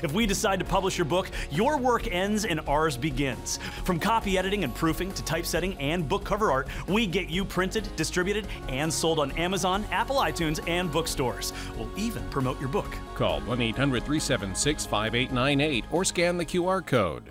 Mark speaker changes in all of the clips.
Speaker 1: If we decide to publish your book, your work ends and ours begins. From copy editing and proofing to typesetting and book cover art, we get you printed, distributed, and sold on Amazon, Apple iTunes, and bookstores. We'll even promote your book.
Speaker 2: Call 1-800-376-5898 or scan the QR code.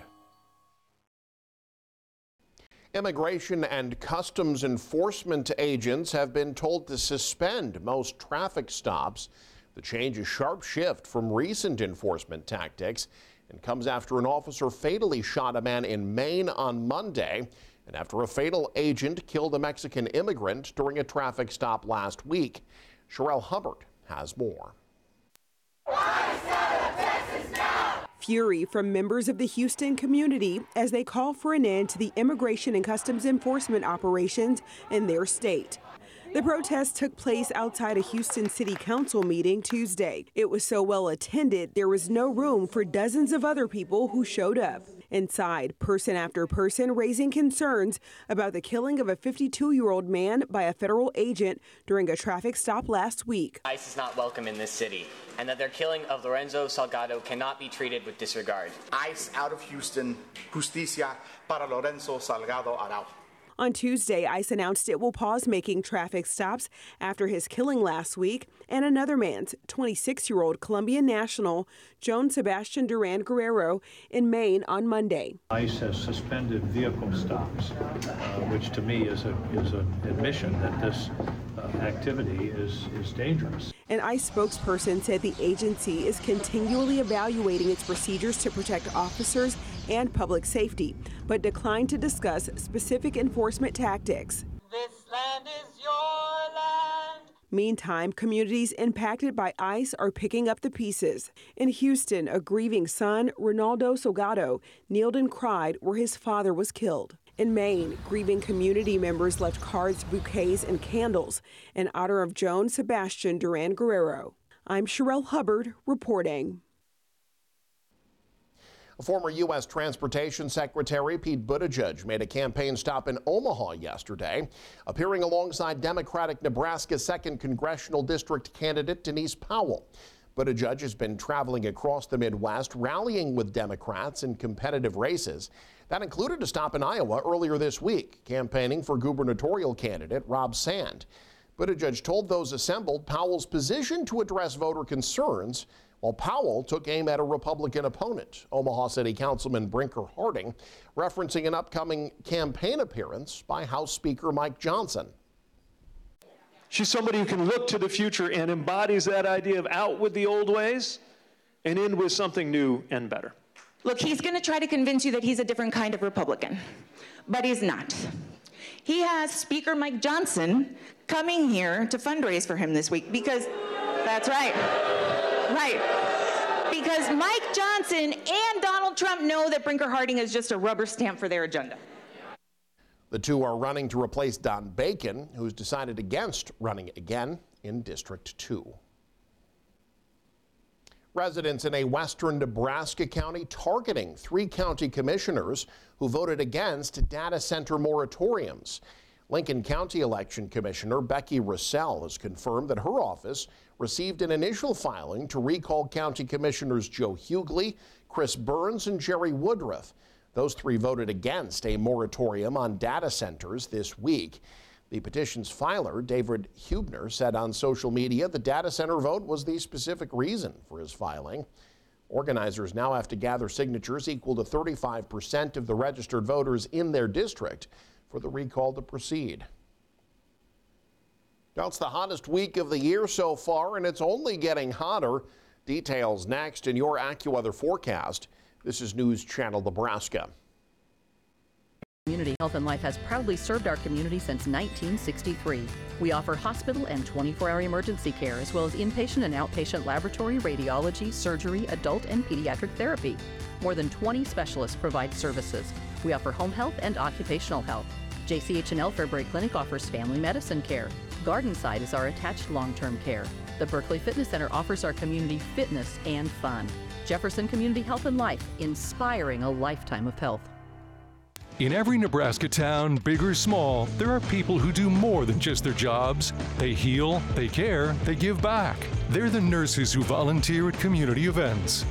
Speaker 3: Immigration and Customs Enforcement agents have been told to suspend most traffic stops. The change is a sharp shift from recent enforcement tactics and comes after an officer fatally shot a man in Maine on Monday and after a fatal agent killed a Mexican immigrant during a traffic stop last week. Sherelle Hubbard has more.
Speaker 4: Fury from members of the Houston community as they call for an end to the immigration and customs enforcement operations in their state. The protest took place outside a Houston City Council meeting Tuesday. It was so well attended, there was no room for dozens of other people who showed up. Inside, person after person raising concerns about the killing of a 52-year-old man by a federal agent during a traffic stop last week.
Speaker 5: ICE is not welcome in this city, and that their killing of Lorenzo Salgado cannot be treated with disregard.
Speaker 6: ICE out of Houston, justicia para Lorenzo Salgado Arau.
Speaker 4: On Tuesday, ICE announced it will pause making traffic stops after his killing last week and another man's, 26-year-old Colombian national, Joan Sebastian Duran Guerrero, in Maine on Monday.
Speaker 7: ICE has suspended vehicle stops, which to me is an admission that this activity is dangerous.
Speaker 4: An ICE spokesperson said the agency is continually evaluating its procedures to protect officers and public safety, but declined to discuss specific enforcement tactics.
Speaker 8: This land is your land.
Speaker 4: Meantime, communities impacted by ICE are picking up the pieces. In Houston, a grieving son, Ronaldo Salgado, kneeled and cried where his father was killed. In Maine, grieving community members left cards, bouquets, and candles in honor of Joan Sebastian Duran Guerrero. I'm Sherelle Hubbard reporting.
Speaker 3: Former U.S. Transportation Secretary Pete Buttigieg made a campaign stop in Omaha yesterday, appearing alongside Democratic Nebraska's 2nd Congressional District candidate Denise Powell. Buttigieg has been traveling across the Midwest, rallying with Democrats in competitive races. That included a stop in Iowa earlier this week, campaigning for gubernatorial candidate Rob Sand. Buttigieg told those assembled Powell's position to address voter concerns, while Powell took aim at a Republican opponent, Omaha City Councilman Brinker Harding, referencing an upcoming campaign appearance by House Speaker Mike Johnson.
Speaker 9: She's somebody who can look to the future and embodies that idea of out with the old ways and in with something new and better.
Speaker 10: Look, he's going to try to convince you that he's a different kind of Republican, but he's not. He has Speaker Mike Johnson coming here to fundraise for him this week because, that's right. Right. Because Mike Johnson and Donald Trump know that Brinker Harding is just a rubber stamp for their agenda.
Speaker 3: The two are running to replace Don Bacon, who's decided against running again in District 2. Residents in a western Nebraska county targeting 3 county commissioners who voted against data center moratoriums. Lincoln County Election Commissioner Becky Russell has confirmed that her office received an initial filing to recall County Commissioners Joe Hughley, Chris Burns, and Jerry Woodruff. Those 3 voted against a moratorium on data centers this week. The petition's filer, David Hubner, said on social media the data center vote was the specific reason for his filing. Organizers now have to gather signatures equal to 35% of the registered voters in their district for the recall to proceed. Now it's the hottest week of the year so far, and it's only getting hotter. Details next in your AccuWeather forecast. This is News Channel Nebraska.
Speaker 11: Community Health and Life has proudly served our community since 1963. We offer hospital and 24-hour emergency care, as well as inpatient and outpatient laboratory, radiology, surgery, adult and pediatric therapy. More than 20 specialists provide services. We offer home health and occupational health. JCH&L Fairbury Clinic offers family medicine care. Gardenside is our attached long-term care. The Berkeley Fitness Center offers our community fitness and fun. Jefferson Community Health and Life, inspiring a lifetime of health.
Speaker 12: In every Nebraska town, big or small, there are people who do more than just their jobs. They heal, they care, they give back. They're the nurses who volunteer at community events.